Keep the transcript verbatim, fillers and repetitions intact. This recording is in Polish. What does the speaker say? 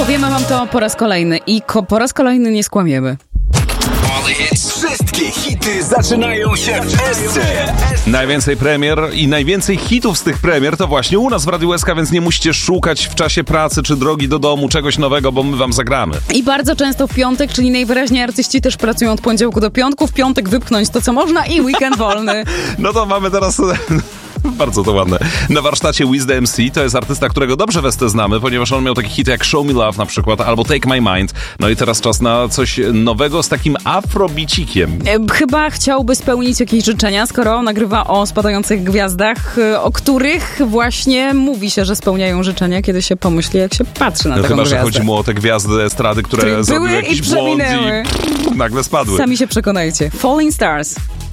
Powiemy wam to po raz kolejny i ko- po raz kolejny nie skłamiemy. Wszystkie hity zaczynają się w S C. Najwięcej premier i najwięcej hitów z tych premier to właśnie u nas w Radiu S K, więc nie musicie szukać w czasie pracy czy drogi do domu czegoś nowego, bo my wam zagramy. I bardzo często w piątek, czyli najwyraźniej artyści też pracują od poniedziałku do piątku, w piątek wypchnąć to, co można i weekend wolny. No to mamy teraz... Bardzo to ładne. Na warsztacie Wiz the M C to jest artysta, którego dobrze w S T znamy, ponieważ on miał takie hity jak Show Me Love na przykład, albo Take My Mind. No i teraz czas na coś nowego z takim afrobicikiem. E, Chyba chciałby spełnić jakieś życzenia, skoro nagrywa o spadających gwiazdach, e, o których właśnie mówi się, że spełniają życzenia, kiedy się pomyśli, jak się patrzy na No taką chyba, gwiazdę. że chodzi mu o te gwiazdy estrady, które Które zrobiły były jakiś i błąd przeminęły. i nagle spadły. Sami się przekonajcie. Falling Stars.